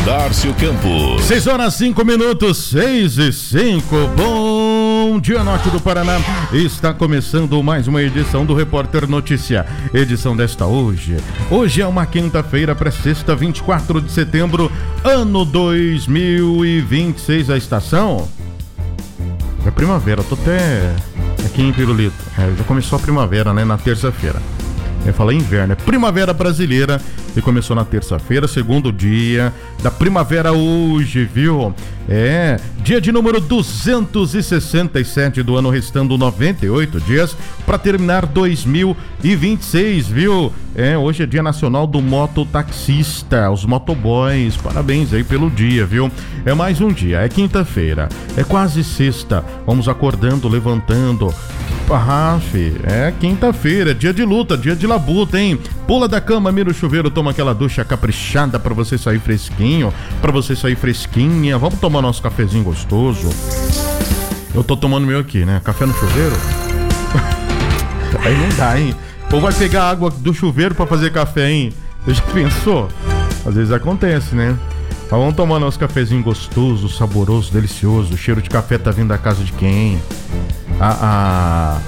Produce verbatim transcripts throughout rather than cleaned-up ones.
Dárcio Campos. seis horas cinco minutos, seis e cinco. Bom dia, norte do Paraná. Está começando mais uma edição do Repórter Notícia. Edição desta hoje. Hoje é uma quinta-feira para sexta, vinte e quatro de setembro, ano dois mil e vinte e seis. A estação é primavera. Tô até aqui em Pirulito. É, já começou a primavera, né? Na terça-feira. Eu falei inverno, é primavera brasileira e começou na terça-feira, segundo dia da primavera hoje, viu? É, dia de número duzentos e sessenta e sete do ano, restando noventa e oito dias para terminar dois mil e vinte e seis, viu? É, hoje é dia nacional do mototaxista, os motoboys, parabéns aí pelo dia, viu? É mais um dia, é quinta-feira, é quase sexta, vamos acordando, levantando. Ah, fi, é quinta-feira, dia de luta, dia de labuta, hein? Pula da cama, mira o chuveiro, toma aquela ducha caprichada pra você sair fresquinho, pra você sair fresquinha. Vamos tomar nosso cafezinho gostoso. Eu tô tomando meu aqui, né? Café no chuveiro? Aí não dá, hein? Ou vai pegar água do chuveiro pra fazer café, hein? Você já pensou? Às vezes acontece, né? Mas vamos tomar nosso cafezinho gostoso, saboroso, delicioso. O cheiro de café tá vindo da casa de quem? A, a...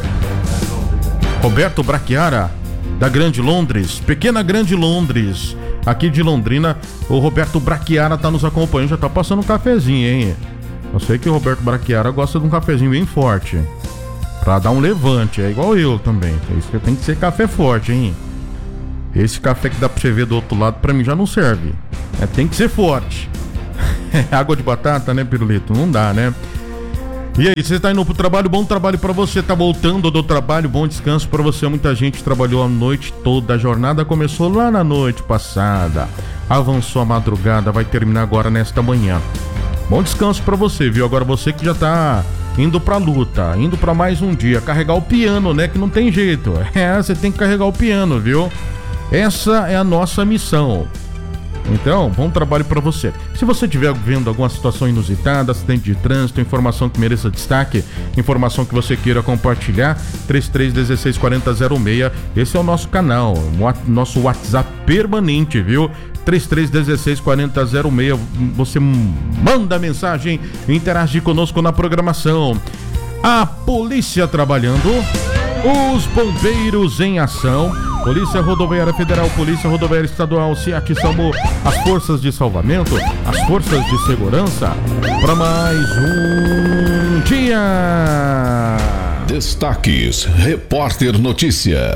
Roberto Brachiara, da Grande Londres, pequena Grande Londres, aqui de Londrina. O Roberto Brachiara tá nos acompanhando, já tá passando um cafezinho, hein? Eu sei que o Roberto Brachiara gosta de um cafezinho bem forte, pra dar um levante, é igual eu também. Isso que tem que ser café forte, hein? Esse café que dá pra você ver do outro lado, pra mim já não serve. É, tem que ser forte. Água de batata, né, Pirulito? Não dá, né? E aí, você tá indo pro trabalho? Bom trabalho pra você, tá voltando do trabalho, bom descanso pra você. Muita gente trabalhou a noite toda, a jornada começou lá na noite passada, avançou a madrugada, vai terminar agora nesta manhã. Bom descanso pra você, viu? Agora você que já tá indo pra luta, indo pra mais um dia, carregar o piano, né? Que não tem jeito. É, você tem que carregar o piano, viu? Essa é a nossa missão. Então, bom trabalho para você. Se você estiver vendo alguma situação inusitada, acidente de trânsito, informação que mereça destaque, informação que você queira compartilhar, trinta e três, dezesseis, quarenta, zero seis. Esse é o nosso canal, o nosso WhatsApp permanente, viu? trinta e três, dezesseis, quarenta, zero seis. Você manda mensagem e interage conosco na programação. A polícia trabalhando, os bombeiros em ação, Polícia Rodoviária Federal, Polícia Rodoviária Estadual, SEAT, SAMU, as forças de salvamento, as forças de segurança, para mais um dia. Destaques, Repórter Notícia.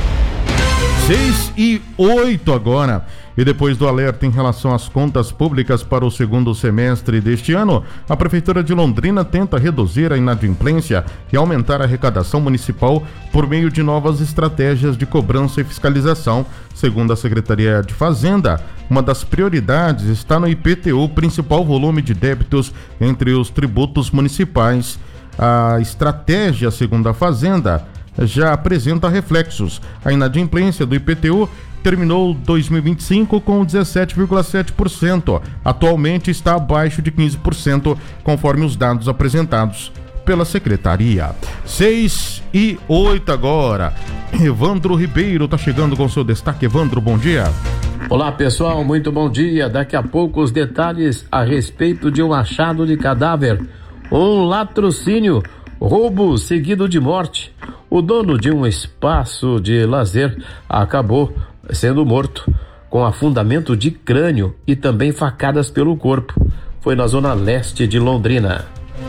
seis e oito agora. E depois do alerta em relação às contas públicas para o segundo semestre deste ano, a Prefeitura de Londrina tenta reduzir a inadimplência e aumentar a arrecadação municipal por meio de novas estratégias de cobrança e fiscalização. Segundo a Secretaria de Fazenda, uma das prioridades está no I P T U, principal volume de débitos entre os tributos municipais. A estratégia, segundo a Fazenda, já apresenta reflexos. A inadimplência do I P T U terminou dois mil e vinte e cinco com dezessete vírgula sete por cento. Atualmente está abaixo de quinze por cento, conforme os dados apresentados pela Secretaria. seis e oito agora. Evandro Ribeiro está chegando com seu destaque. Evandro, bom dia. Olá, pessoal, muito bom dia. Daqui a pouco os detalhes a respeito de um achado de cadáver, um latrocínio, roubo seguido de morte. O dono de um espaço de lazer acabou sendo morto com afundamento de crânio e também facadas pelo corpo. Foi na zona leste de Londrina.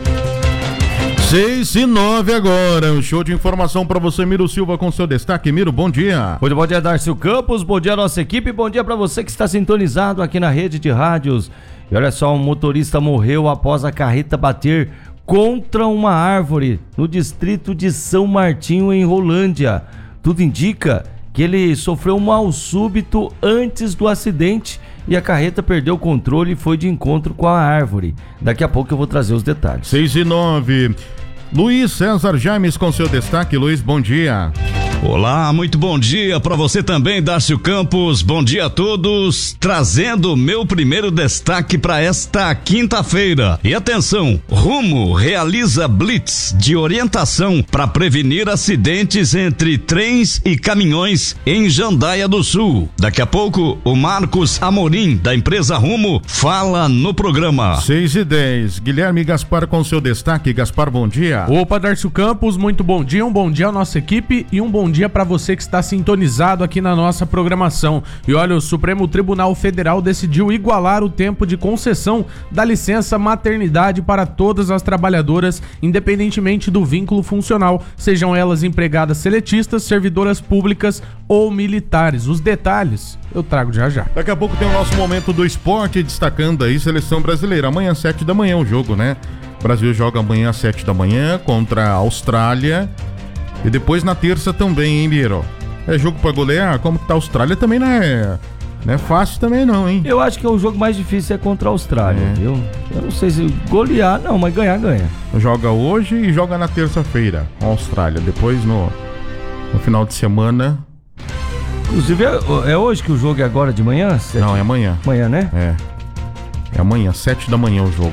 seis e nove agora, um show de informação para você, Miro Silva, com seu destaque. Miro, bom dia. Muito bom dia, Dárcio Campos, bom dia nossa equipe, bom dia para você que está sintonizado aqui na rede de rádios. E olha só, um motorista morreu após a carreta bater contra uma árvore no distrito de São Martinho, em Rolândia. Tudo indica que ele sofreu um mal súbito antes do acidente e a carreta perdeu o controle e foi de encontro com a árvore. Daqui a pouco eu vou trazer os detalhes. seis e nove. Luiz César James com seu destaque. Luiz, bom dia. Olá, muito bom dia para você também, Darcio Campos. Bom dia a todos. Trazendo meu primeiro destaque para esta quinta-feira. E atenção, Rumo realiza blitz de orientação para prevenir acidentes entre trens e caminhões em Jandaia do Sul. Daqui a pouco, o Marcos Amorim, da empresa Rumo, fala no programa. seis e dez. Guilherme Gaspar com seu destaque. Gaspar, bom dia. Opa, Darcio Campos, muito bom dia. Um bom dia à nossa equipe e um bom dia para você que está sintonizado aqui na nossa programação. E olha, o Supremo Tribunal Federal decidiu igualar o tempo de concessão da licença maternidade para todas as trabalhadoras, independentemente do vínculo funcional, sejam elas empregadas seletistas, servidoras públicas ou militares. Os detalhes eu trago já já. Daqui a pouco tem o nosso momento do esporte, destacando aí seleção brasileira. Amanhã às sete da manhã o jogo, né? O Brasil joga amanhã às sete da manhã contra a Austrália. E depois na terça também, hein, Biro? É jogo pra golear? Como que tá a Austrália também não é, não é fácil também não, hein? Eu acho que o jogo mais difícil é contra a Austrália, é. viu? Eu não sei se golear, não, mas ganhar, ganha. Joga hoje e joga na terça-feira com a Austrália. Depois no, no final de semana... Inclusive, é, é hoje que o jogo é agora de manhã? Sete? Não, é amanhã. Amanhã, né? É. É amanhã, sete da manhã o jogo.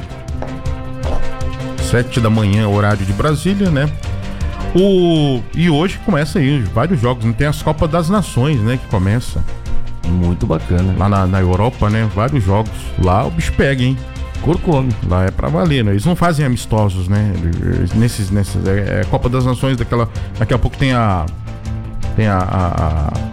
Sete da manhã, horário de Brasília, né? O... E hoje começa aí vários jogos, né? Tem as Copas das Nações, né? Que começa. Muito bacana. Lá na, na Europa, né? Vários jogos. Lá o bicho pega, hein? Cor come. Lá é pra valer, né? Eles não fazem amistosos, né? Nesses, nesses, é, é Copa das Nações daquela... Daqui a pouco tem a... Tem a... a,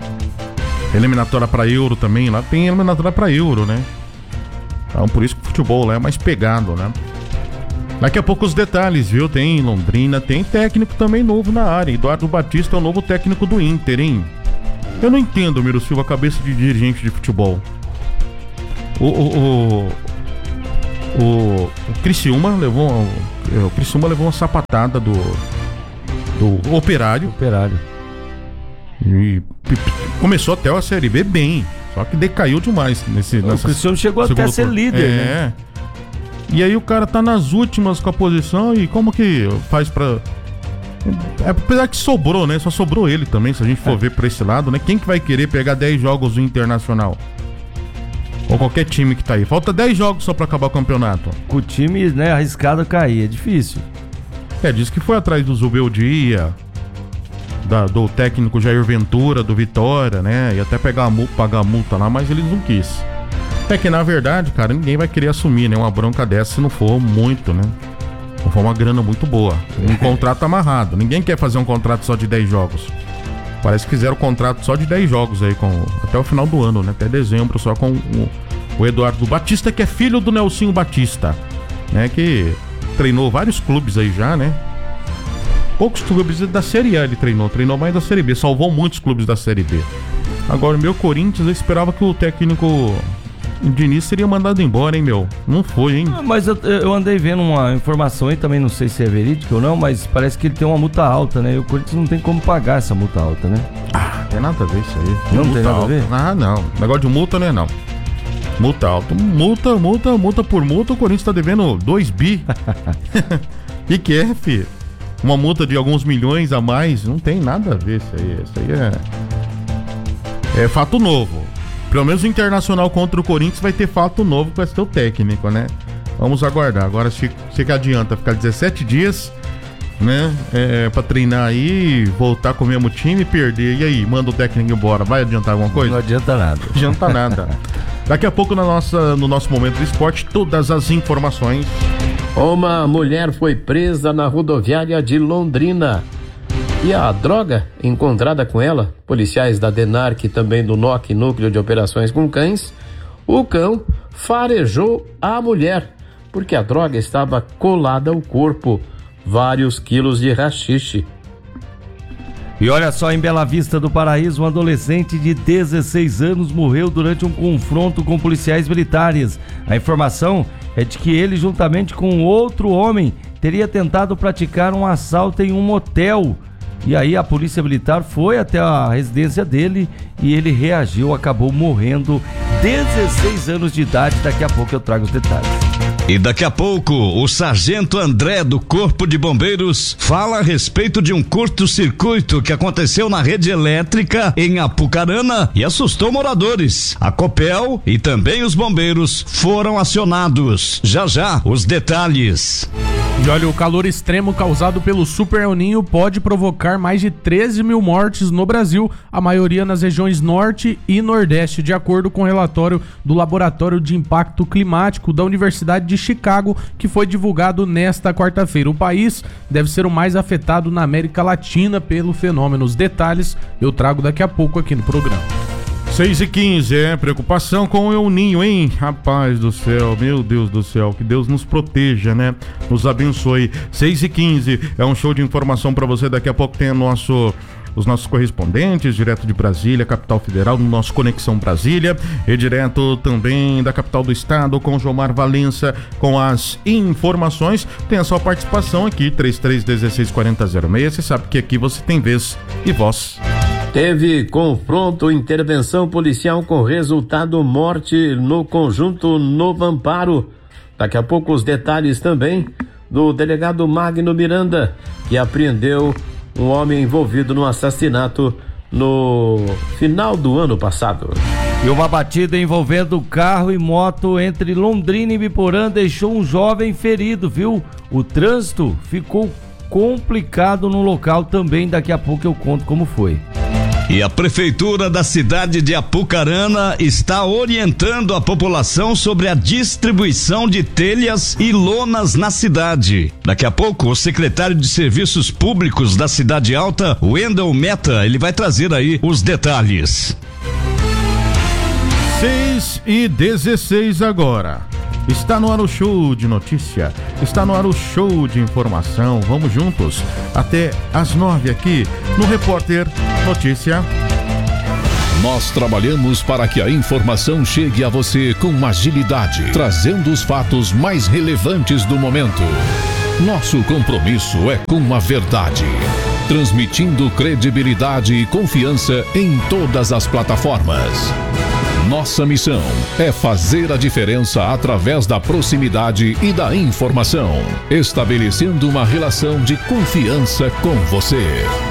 a eliminatória pra Euro também. Lá tem eliminatória pra Euro, né? Então por isso que o futebol lá é mais pegado, né? Daqui a pouco os detalhes, viu? Tem Londrina, tem técnico também novo na área. Eduardo Batista é o novo técnico do Inter, hein? Eu não entendo, Miro Silva, a cabeça de dirigente de futebol. O, o, o, o, o Criciúma levou, o Criciúma levou uma sapatada do, do Operário. Operário. E começou até a Série B bem, só que decaiu demais. Nesse, o nessa, Criciúma chegou até a ser líder, é, né? E aí o cara tá nas últimas com a posição e como que faz pra... É, apesar que sobrou, né? Só sobrou ele também, se a gente for é. ver por esse lado, né? Quem que vai querer pegar dez jogos do Internacional? Ou qualquer time que tá aí. Falta dez jogos só pra acabar o campeonato. Com o time, né, arriscado a cair, é difícil. É, diz que foi atrás do Zubeldia, da, do técnico Jair Ventura, do Vitória, né? E até pegar a multa, pagar a multa lá, mas eles não quis. É que na verdade, cara, ninguém vai querer assumir, né? Uma bronca dessa se não for muito, né? Se for uma grana muito boa. Um contrato amarrado. Ninguém quer fazer um contrato só de dez jogos. Parece que fizeram um contrato só de dez jogos aí, com, até o final do ano, né? Até dezembro, só com o, o Eduardo Batista, que é filho do Nelsinho Batista, né? Que treinou vários clubes aí já, né? Poucos clubes da Série A ele treinou. Treinou mais da Série B. Salvou muitos clubes da Série B. Agora, o meu Corinthians, eu esperava que o técnico... O Diniz seria mandado embora, hein, meu? Não foi, hein? Mas eu, eu andei vendo uma informação aí, também não sei se é verídica ou não, mas parece que ele tem uma multa alta, né? E o Corinthians não tem como pagar essa multa alta, né? Ah, tem nada a ver isso aí. Não multa tem nada alta. a ver? Ah, não. Negócio de multa não é não. Multa alta. Multa, multa, multa por multa, o Corinthians tá devendo dois bi. E que é, fi? Uma multa de alguns milhões a mais, não tem nada a ver isso aí. Isso aí é... É fato novo. Pelo menos o Internacional contra o Corinthians vai ter fato novo com esse teu técnico, né? Vamos aguardar. Agora, se, se que adianta ficar dezessete dias, né? É, pra treinar aí, voltar com o mesmo time e perder. E aí, manda o técnico embora. Vai adiantar alguma coisa? Não adianta nada. Não adianta nada. Daqui a pouco, na nossa, no nosso momento do esporte, todas as informações. Uma mulher foi presa na rodoviária de Londrina. E a droga encontrada com ela, policiais da DENARC e também do N O C, Núcleo de Operações com Cães, o cão farejou a mulher, porque a droga estava colada ao corpo, vários quilos de haxixe. E olha só, em Bela Vista do Paraíso, um adolescente de dezesseis anos morreu durante um confronto com policiais militares. A informação é de que ele, juntamente com outro homem, teria tentado praticar um assalto em um motel. E aí a polícia militar foi até a residência dele e ele reagiu, acabou morrendo, dezesseis anos de idade. Daqui a pouco eu trago os detalhes. E daqui a pouco, o sargento André do Corpo de Bombeiros fala a respeito de um curto-circuito que aconteceu na rede elétrica em Apucarana e assustou moradores. A Copel e também os bombeiros foram acionados. Já já, os detalhes. E olha, o calor extremo causado pelo Super El Niño pode provocar mais de treze mil mortes no Brasil, a maioria nas regiões norte e nordeste, de acordo com o relatório do Laboratório de Impacto Climático da Universidade de Chicago, que foi divulgado nesta quarta-feira. O país deve ser o mais afetado na América Latina pelo fenômeno. Os detalhes eu trago daqui a pouco aqui no programa. seis e quinze, é, preocupação com o El Niño, hein? Rapaz do céu, meu Deus do céu, que Deus nos proteja, né? Nos abençoe. seis e quinze, é um show de informação pra você, daqui a pouco tem o nosso... os nossos correspondentes, direto de Brasília, capital federal, no nosso Conexão Brasília, e direto também da capital do estado, com Jomar Valença, com as informações. Tem a sua participação aqui, trinta e três, dezesseis, quarenta, zero seis, você sabe que aqui você tem vez e voz. Teve confronto, intervenção policial com resultado morte no conjunto Novo Amparo. Daqui a pouco os detalhes também do delegado Magno Miranda, que apreendeu um homem envolvido no assassinato no final do ano passado. E uma batida envolvendo carro e moto entre Londrina e Biporã deixou um jovem ferido, viu? O trânsito ficou complicado no local também, daqui a pouco eu conto como foi. E a prefeitura da cidade de Apucarana está orientando a população sobre a distribuição de telhas e lonas na cidade. Daqui a pouco, o secretário de Serviços Públicos da Cidade Alta, Wendel Meta, ele vai trazer aí os detalhes. seis e dezesseis agora. Está no ar o show de notícia, está no ar o show de informação. Vamos juntos até às nove aqui no Repórter Notícia. Nós trabalhamos para que a informação chegue a você com agilidade, trazendo os fatos mais relevantes do momento. Nosso compromisso é com a verdade, transmitindo credibilidade e confiança em todas as plataformas. Nossa missão é fazer a diferença através da proximidade e da informação, estabelecendo uma relação de confiança com você.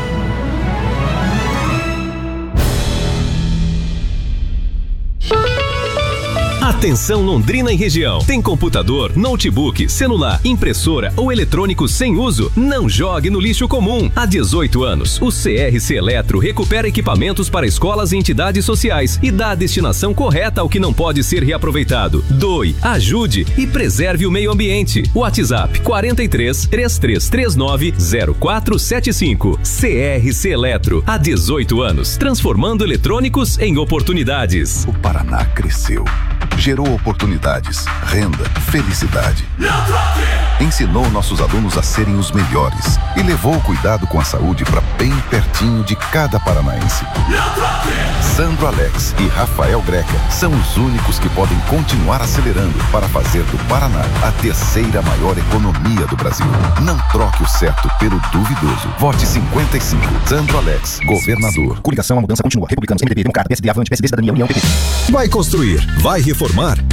Atenção Londrina e região. Tem computador, notebook, celular, impressora ou eletrônico sem uso? Não jogue no lixo comum. Há dezoito anos, o C R C Eletro recupera equipamentos para escolas e entidades sociais e dá a destinação correta ao que não pode ser reaproveitado. Doe, ajude e preserve o meio ambiente. WhatsApp quarenta e três, trinta e três trinta e nove, zero quatro sete cinco. C R C Eletro. Há dezoito anos, transformando eletrônicos em oportunidades. O Paraná cresceu. Gerou oportunidades, renda, felicidade. Ensinou nossos alunos a serem os melhores e levou o cuidado com a saúde para bem pertinho de cada paranaense. Sandro Alex e Rafael Greca são os únicos que podem continuar acelerando para fazer do Paraná a terceira maior economia do Brasil. Não troque o certo pelo duvidoso. Vote cinquenta e cinco. Sandro Alex, governador. Coligação, a mudança continua. Republicanos, M D B, Democrata, P S D, Avante, P S D, Cidadania, União, P P. Vai construir, vai reformar,